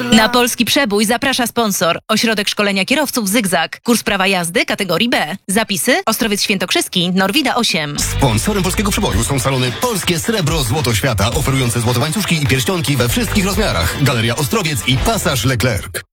Na Polski Przebój zaprasza sponsor. Ośrodek Szkolenia Kierowców Zygzak. Kurs prawa jazdy kategorii B. Zapisy: Ostrowiec Świętokrzyski, Norwida 8. Sponsorem Polskiego Przeboju są salony Polskie Srebro Złoto Świata, oferujące złote łańcuszki i pierścionki we wszystkich rozmiarach. Galeria Ostrowiec i Pasaż Leclerc.